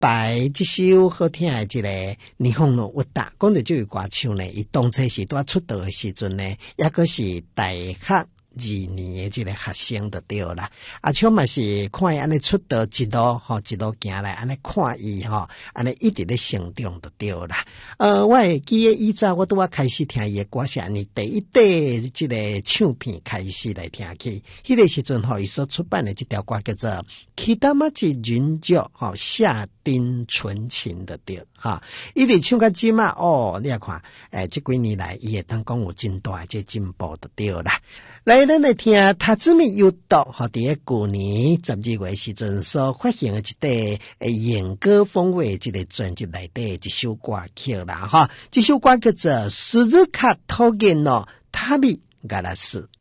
白这首好听的这个日本の歌，讲到这位歌手呢，伊当初是在出道的时阵呢，也个是大学2年的这个学生就对啦。像嘛是看伊安尼出道一路一路行来，安尼看伊安尼一直咧成长就对啦。我会记得以前我拄开始听伊的歌是安尼，第一块这个唱片开始来听起，迄个时阵伊所出版的这条歌叫做《Kidamachi Junjo》下町纯情的对一直唱到今嘛你也看这几年来伊会当讲有真大的这进步就对啦。来，咱来听Tatsumi Yuto伫个去年12月时阵所发行的一块演歌风味这个专辑内底一首歌曲啦这首歌叫做Suzuka Togen no Tabi Garasu。